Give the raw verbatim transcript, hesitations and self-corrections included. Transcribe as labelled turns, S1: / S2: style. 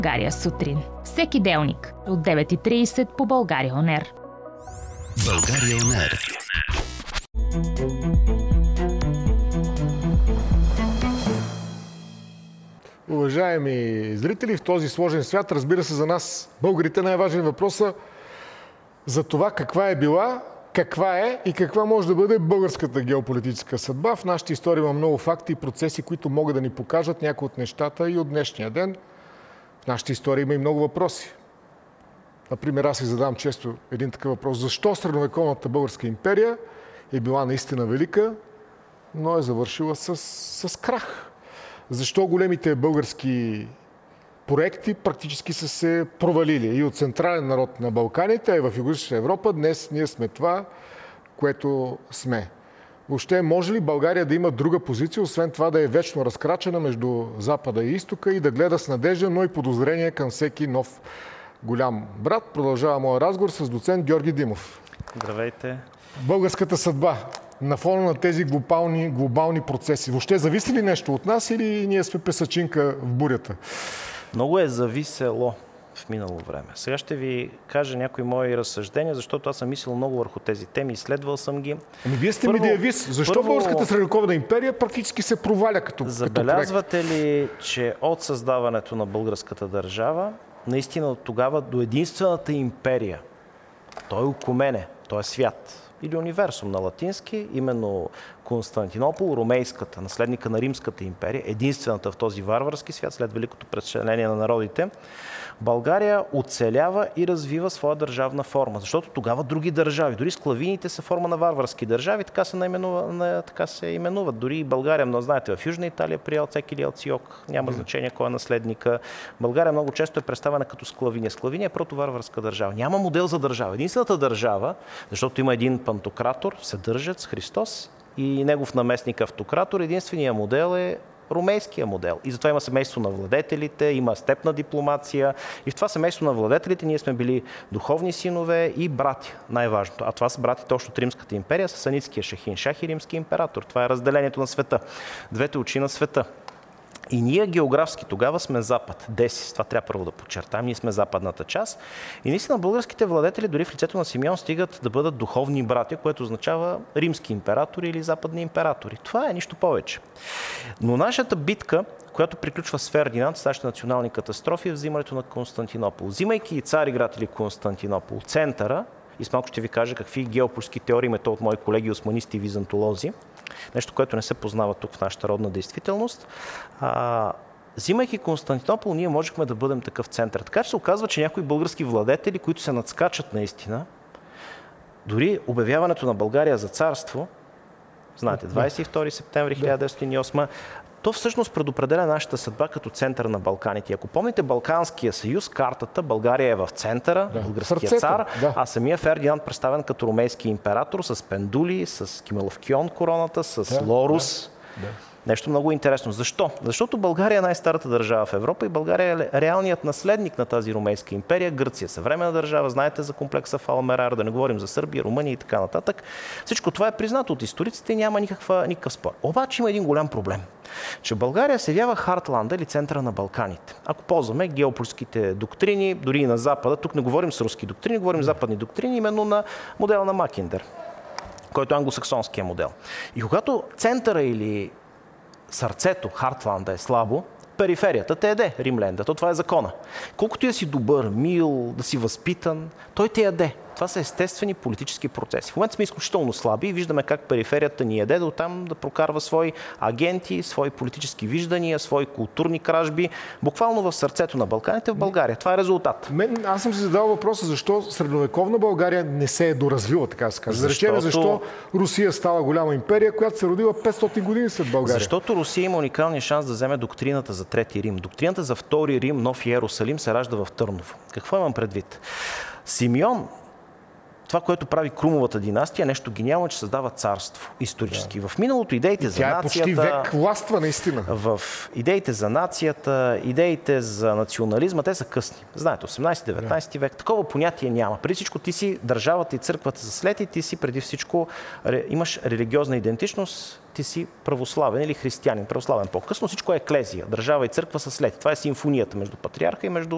S1: България сутрин. Всеки делник от девет и трийсет по България Он Ер.
S2: България Он Ер.
S3: Уважаеми зрители, в този сложен свят, разбира се, за нас, българите, най-важен въпрос е за това каква е била, каква е и каква може да бъде българската геополитическа съдба. В нашата история има много факти и процеси, които могат да ни покажат някои от нещата и от днешния ден. В нашата история има и много въпроси. Например, аз си задавам често един такъв въпрос. Защо средновековната българска империя е била наистина велика, но е завършила с, с крах? Защо големите български проекти практически са се провалили? И от централен народ на Балканите, а и в Югоизточна Европа днес ние сме това, което сме. Въобще, може ли България да има друга позиция, освен това да е вечно разкрачена между Запада и Изтока и да гледа с надежда, но и подозрение към всеки нов голям брат? Продължава моя разговор с доцент Георги Димов.
S4: Здравейте.
S3: Българската съдба на фона на тези глобални, глобални процеси. Въобще зависи ли нещо от нас или ние сме песачинка в бурята?
S4: Много е зависело в минало време. Сега ще ви кажа някои мои разсъждения, защото аз съм мислил много върху тези теми, изследвал съм ги.
S3: Ами вие сте
S4: Първо,
S3: медиавист. Защо
S4: първо,
S3: българската средновековна империя практически се проваля като,
S4: забелязвате
S3: като проект?
S4: ли, че от създаването на българската държава, наистина от тогава до единствената империя, той е Окумене, той е свят, или универсум на латински, именно Константинопол, ромейската, наследника на Римската империя, единствената в този варварски свят, след великото преселение на народите, България оцелява и развива своя държавна форма. Защото тогава други държави, дори склавините са форма на варварски държави, така се, наименува, така се именуват. Дори и България, но знаете, в Южна Италия при Алцек или Алциок, няма значение кой е наследника. България много често е представена като склавиния. Склавиния е протоварварска държава. Няма модел за държава. Единствената държава, защото има един пантократор, Вседържец, Христос, и негов наместник автократор, единственият модел е ромейския модел. И затова има семейство на владетелите, има степна дипломация. И в това семейство на владетелите ние сме били духовни синове и братя, най-важното. А това са братите още от Римската империя, с санитския шахин, шах и римски император. Това е разделението на света. Двете очи на света. И ние географски тогава сме Запад. Десис, това трябва първо да подчертаем. Ние сме западната част. И наистина българските владетели, дори в лицето на Симеон, стигат да бъдат духовни братя, което означава римски императори или западни императори. Това е нищо повече. Но нашата битка, която приключва с Фердинанд, с нашите национални катастрофи, е взимането на Константинопол. Взимайки и Цариград или Константинопол, центъра, и с малко ще ви кажа какви геополитически теории има то от мои колеги османисти и византолози, нещо, което не се познава тук в нашата родна действителност. А, взимайки Константинопол, ние можехме да бъдем такъв център. Така че се оказва, че някои български владетели, които се надскачат наистина, дори обявяването на България за царство, знаете, двадесет и втори септември хиляда деветстотин и осма, то всъщност предопределя нашата съдба като център на Балканите. Ако помните Балканския съюз, картата, България е в центъра, да, българския цар, да. А самия Фердинанд представен като ромейски император с пендули, с кимеловкион короната, с да, лорус. Да, да. Нещо много интересно. Защо? Защото България е най-старата държава в Европа и България е реалният наследник на тази ромейска империя. Гърция е съвременна държава, знаете за комплекса Фалмерар, да не говорим за Сърбия, Румъния и така нататък. Всичко това е признато от историците и няма никаква, никакъв спор. Обаче има един голям проблем, че България се явява Хартланда или центъра на Балканите. Ако ползваме геополитическите доктрини, дори и на Запада, тук не говорим с руски доктрини, говорим западни доктрини, именно на модела на Макиндер, който е англосаксонския модел. И когато центъра или сърцето, Хартланда е слабо, периферията те яде, римленда. То това е закона. Колкото и да си добър, мил, да си възпитан, той те яде. Това са естествени политически процеси. В момента сме изключително слаби и виждаме как периферията ни яде, да оттам да прокарва свои агенти, свои политически виждания, свои културни кражби, буквално в сърцето на Балканите в България. Това е резултат.
S3: Мен, аз съм си задал въпроса, защо средновековна България не се е доразвила, така да се каже. Защото... Да защо Русия става голяма империя, която се родила петстотин години след България?
S4: Защото Русия има уникалния шанс да вземе доктрината за Трети Рим. Доктрината за Втори Рим, Нов Йерусалим се ражда в Търново. Какво имам предвид? Симеон, това, което прави Крумовата династия, нещо гениално, че създава царство исторически. Да. В миналото идеите за нацията... Тя е почти
S3: век властва, наистина.
S4: В идеите за нацията, идеите за национализма, те са късни. Знаете, осемнадесети-деветнадесети век, такова понятие няма. Преди всичко ти си държавата и църквата са след и ти си преди всичко имаш религиозна идентичност, ти си православен или християнин, православен по-късно. Всичко е еклезия. Държава и църква са след. Това е симфонията между патриарха и между